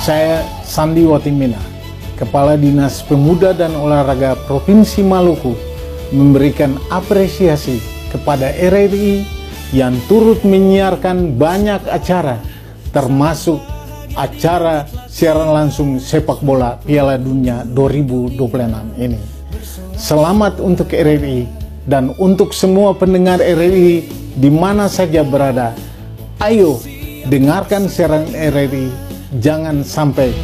Saya Sandi Watimena, Kepala Dinas Pemuda dan Olahraga Provinsi Maluku, memberikan apresiasi kepada RRI yang turut menyiarkan banyak acara, termasuk acara siaran langsung sepak bola Piala Dunia 2026 ini. Selamat untuk RRI dan untuk semua pendengar RRI di mana saja berada. Ayo dengarkan siaran RRI, jangan sampai